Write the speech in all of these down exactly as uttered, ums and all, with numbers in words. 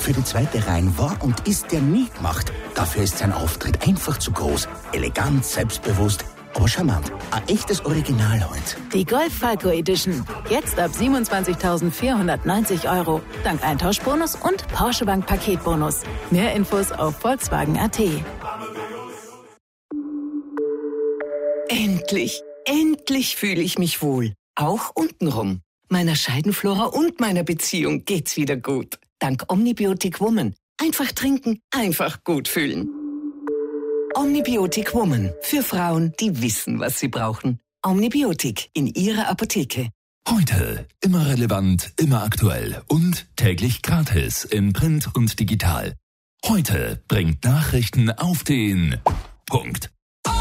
Für die zweite Reihe war und ist der nie gemacht. Dafür ist sein Auftritt einfach zu groß. Elegant, selbstbewusst, aber charmant. Ein echtes Original heute. Die Golf Falco Edition. Jetzt ab siebenundzwanzigtausendvierhundertneunzig Euro. Dank Eintauschbonus und Porsche Bank Paketbonus. Mehr Infos auf Volkswagen Punkt at. Endlich, endlich fühle ich mich wohl. Auch untenrum. Meiner Scheidenflora und meiner Beziehung geht's wieder gut. Dank Omnibiotic Woman. Einfach trinken, einfach gut fühlen. Omnibiotic Woman. Für Frauen, die wissen, was sie brauchen. Omnibiotic in ihrer Apotheke. Heute immer relevant, immer aktuell und täglich gratis in Print und digital. Heute bringt Nachrichten auf den Punkt.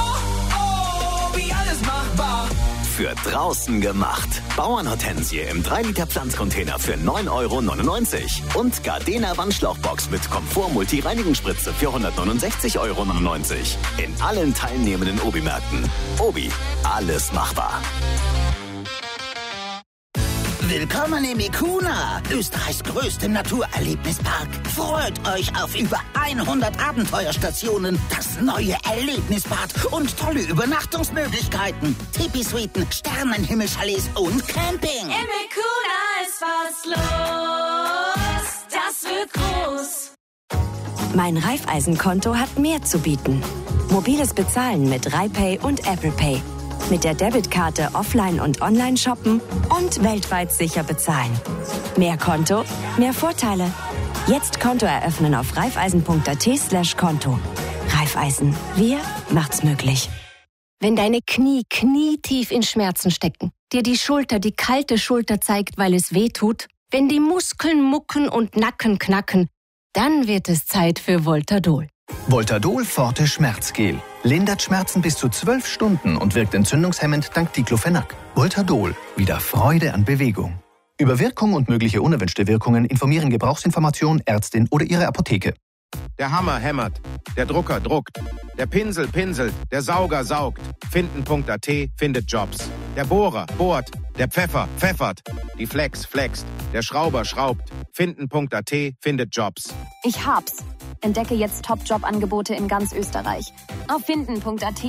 Für draußen gemacht. Bauernhortensie im drei Liter Pflanzcontainer für neun Euro neunundneunzig. Und Gardena Wandschlauchbox mit Komfort-Multi-Reinigungsspritze für hundertneunundsechzig Euro neunundneunzig. In allen teilnehmenden Obi-Märkten. Obi, alles machbar. Willkommen im Ikuna, Österreichs größtem Naturerlebnispark. Freut euch auf über hundert Abenteuerstationen, das neue Erlebnisbad und tolle Übernachtungsmöglichkeiten. Tipi-Suiten, Sternenhimmelchalets und Camping. Im Ikuna ist was los, das wird groß. Mein Raiffeisenkonto hat mehr zu bieten. Mobiles Bezahlen mit RaiPay und Apple Pay. Mit der Debitkarte offline und online shoppen und weltweit sicher bezahlen. Mehr Konto, mehr Vorteile. Jetzt Konto eröffnen auf raiffeisen.at slash Konto. Raiffeisen, wir macht's möglich. Wenn deine Knie knietief in Schmerzen stecken, dir die Schulter die kalte Schulter zeigt, weil es weh tut, wenn die Muskeln mucken und Nacken knacken, dann wird es Zeit für Voltadol. Voltadol Forte Schmerzgel. Lindert Schmerzen bis zu zwölf Stunden und wirkt entzündungshemmend dank Diclofenac. Voltadol. Wieder Freude an Bewegung. Über Wirkung und mögliche unerwünschte Wirkungen informieren Gebrauchsinformation, Ärztin oder Ihre Apotheke. Der Hammer hämmert, der Drucker druckt, der Pinsel pinselt, der Sauger saugt. Finden.at findet Jobs. Der Bohrer bohrt, der Pfeffer pfeffert, die Flex flext, der Schrauber schraubt. Finden.at findet Jobs. Ich hab's. Entdecke jetzt Top-Job-Angebote in ganz Österreich. Auf finden.at.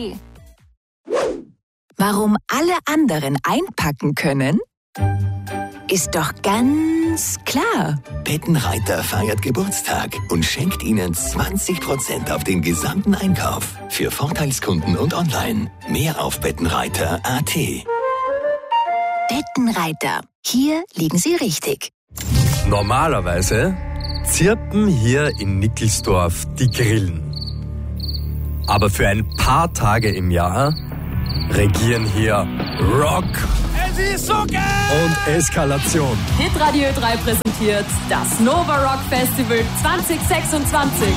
Warum alle anderen einpacken können? Ist doch ganz klar. Bettenreiter feiert Geburtstag und schenkt Ihnen zwanzig Prozent auf den gesamten Einkauf. Für Vorteilskunden und online. Mehr auf bettenreiter punkt at. Bettenreiter. Hier liegen Sie richtig. Normalerweise zirpen hier in Nickelsdorf die Grillen. Aber für ein paar Tage im Jahr regieren hier Rock Es ist so geil! und Eskalation. Hitradio Ö drei präsentiert das Nova Rock Festival zwanzig sechsundzwanzig.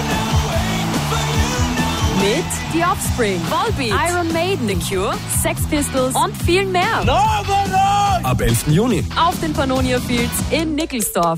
Mit The Offspring, Volbeat, Iron Maiden, The Cure, Sex Pistols und viel mehr. Nova Rock! Ab elften Juni. Auf den Pannonia Fields in Nickelsdorf.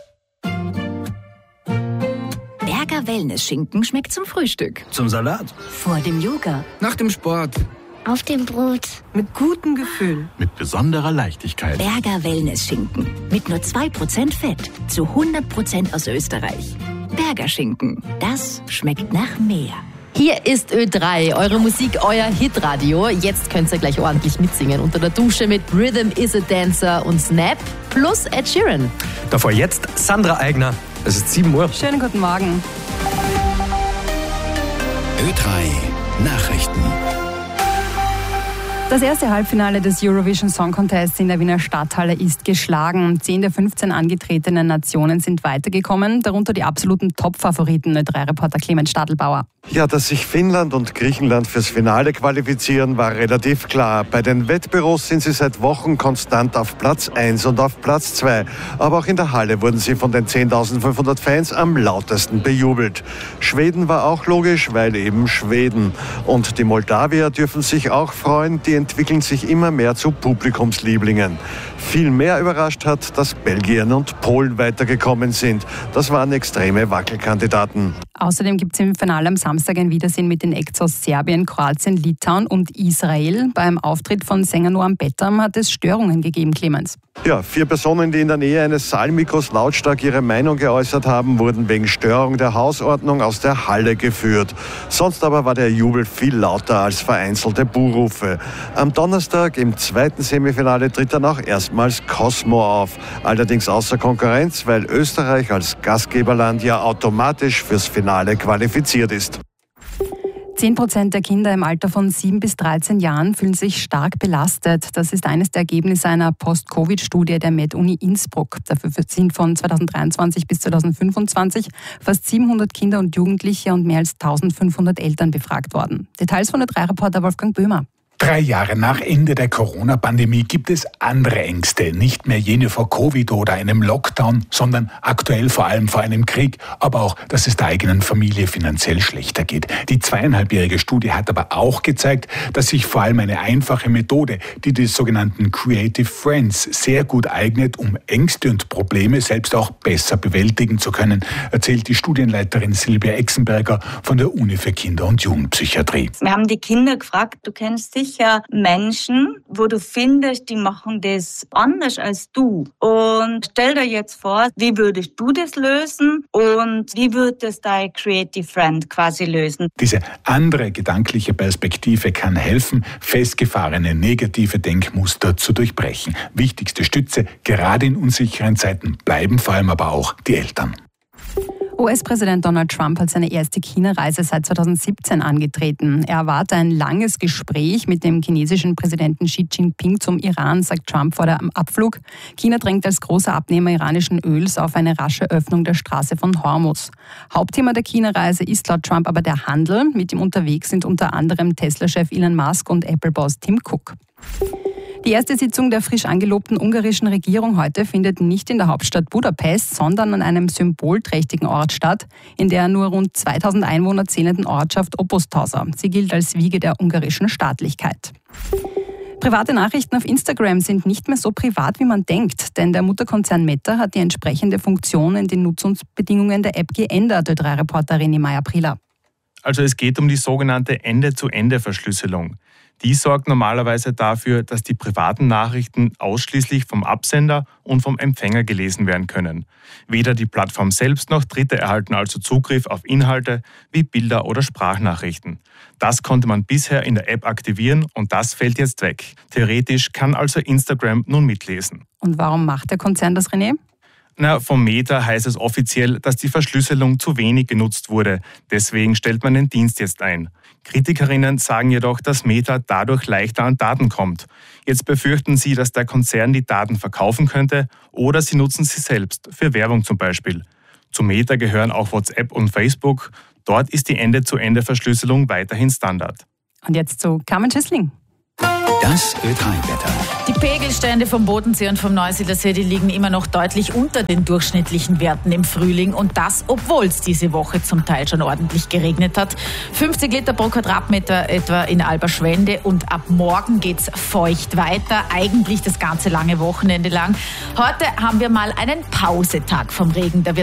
Berger Wellness-Schinken schmeckt zum Frühstück. Zum Salat. Vor dem Yoga. Nach dem Sport. Auf dem Brot. Mit gutem Gefühl. Mit besonderer Leichtigkeit. Berger Wellness-Schinken. Mit nur zwei Prozent Fett. Zu hundert Prozent aus Österreich. Berger Schinken. Das schmeckt nach mehr. Hier ist Ö drei, eure Musik, euer Hitradio. Jetzt könnt ihr gleich ordentlich mitsingen. Unter der Dusche mit Rhythm is a Dancer und Snap plus Ed Sheeran. Davor jetzt Sandra Eigner. Es ist sieben Uhr. Schönen guten Morgen. Ö drei Nachrichten. Das erste Halbfinale des Eurovision Song Contests in der Wiener Stadthalle ist geschlagen. Zehn der fünfzehn angetretenen Nationen sind weitergekommen, darunter die absoluten Top-Favoriten, Ö drei Reporter Clemens Stadelbauer. Ja, dass sich Finnland und Griechenland fürs Finale qualifizieren, war relativ klar. Bei den Wettbüros sind sie seit Wochen konstant auf Platz eins und auf Platz zwei. Aber auch in der Halle wurden sie von den zehntausendfünfhundert Fans am lautesten bejubelt. Schweden war auch logisch, weil eben Schweden. Und die Moldawier dürfen sich auch freuen, die die entwickeln sich immer mehr zu Publikumslieblingen. Viel mehr überrascht hat, dass Belgien und Polen weitergekommen sind. Das waren extreme Wackelkandidaten. Außerdem gibt es im Finale am Samstag ein Wiedersehen mit den Acts aus Serbien, Kroatien, Litauen und Israel. Beim Auftritt von Sänger Noam Bettam hat es Störungen gegeben, Clemens. Ja, vier Personen, die in der Nähe eines Saalmikros lautstark ihre Meinung geäußert haben, wurden wegen Störung der Hausordnung aus der Halle geführt. Sonst aber war der Jubel viel lauter als vereinzelte Buhrufe. Am Donnerstag im zweiten Semifinale tritt dann auch erstmals Cosmo auf. Allerdings außer Konkurrenz, weil Österreich als Gastgeberland ja automatisch fürs Finale qualifiziert ist. zehn Prozent der Kinder im Alter von sieben bis dreizehn Jahren fühlen sich stark belastet. Das ist eines der Ergebnisse einer Post-Covid-Studie der Med-Uni Innsbruck. Dafür sind von zweitausenddreiundzwanzig bis zweitausendfünfundzwanzig fast siebenhundert Kinder und Jugendliche und mehr als eintausendfünfhundert Eltern befragt worden. Details von der drei Reporter Wolfgang Böhmer. Drei Jahre nach Ende der Corona-Pandemie gibt es andere Ängste. Nicht mehr jene vor Covid oder einem Lockdown, sondern aktuell vor allem vor einem Krieg. Aber auch, dass es der eigenen Familie finanziell schlechter geht. Die zweieinhalbjährige Studie hat aber auch gezeigt, dass sich vor allem eine einfache Methode, die des sogenannten Creative Friends, sehr gut eignet, um Ängste und Probleme selbst auch besser bewältigen zu können, erzählt die Studienleiterin Silvia Exenberger von der Uni für Kinder- und Jugendpsychiatrie. Wir haben die Kinder gefragt, du kennst dich sicher Menschen, wo du findest, die machen das anders als du. Und stell dir jetzt vor, wie würdest du das lösen und wie würde das dein Creative Friend quasi lösen? Diese andere gedankliche Perspektive kann helfen, festgefahrene negative Denkmuster zu durchbrechen. Wichtigste Stütze, gerade in unsicheren Zeiten, bleiben vor allem aber auch die Eltern. U S-Präsident Donald Trump hat seine erste China-Reise seit zweitausendsiebzehn angetreten. Er erwartet ein langes Gespräch mit dem chinesischen Präsidenten Xi Jinping zum Iran, sagt Trump vor dem Abflug. China drängt als großer Abnehmer iranischen Öls auf eine rasche Öffnung der Straße von Hormuz. Hauptthema der China-Reise ist laut Trump aber der Handel. Mit ihm unterwegs sind unter anderem Tesla-Chef Elon Musk und Apple-Boss Tim Cook. Die erste Sitzung der frisch angelobten ungarischen Regierung heute findet nicht in der Hauptstadt Budapest, sondern an einem symbolträchtigen Ort statt, in der nur rund zweitausend Einwohner zählenden Ortschaft Opostauza. Sie gilt als Wiege der ungarischen Staatlichkeit. Private Nachrichten auf Instagram sind nicht mehr so privat, wie man denkt, denn der Mutterkonzern Meta hat die entsprechende Funktion in den Nutzungsbedingungen der App geändert, die drei Reporterin Meyer-Prieler. Also es geht um die sogenannte Ende-zu-Ende-Verschlüsselung. Die sorgt normalerweise dafür, dass die privaten Nachrichten ausschließlich vom Absender und vom Empfänger gelesen werden können. Weder die Plattform selbst noch Dritte erhalten also Zugriff auf Inhalte wie Bilder oder Sprachnachrichten. Das konnte man bisher in der App aktivieren und das fällt jetzt weg. Theoretisch kann also Instagram nun mitlesen. Und warum macht der Konzern das, René? Na, vom Meta heißt es offiziell, dass die Verschlüsselung zu wenig genutzt wurde. Deswegen stellt man den Dienst jetzt ein. Kritikerinnen sagen jedoch, dass Meta dadurch leichter an Daten kommt. Jetzt befürchten sie, dass der Konzern die Daten verkaufen könnte oder sie nutzen sie selbst, für Werbung zum Beispiel. Zu Meta gehören auch WhatsApp und Facebook. Dort ist die Ende-zu-Ende-Verschlüsselung weiterhin Standard. Und jetzt zu Carmen Schissling. Das Ö drei Wetter. Die Pegelstände vom Bodensee und vom Neusiedlersee, die liegen immer noch deutlich unter den durchschnittlichen Werten im Frühling. Und das, obwohl es diese Woche zum Teil schon ordentlich geregnet hat. fünfzig Liter pro Quadratmeter etwa in Alberschwende. Und ab morgen geht's feucht weiter. Eigentlich das ganze lange Wochenende lang. Heute haben wir mal einen Pausetag vom Regen. Da wird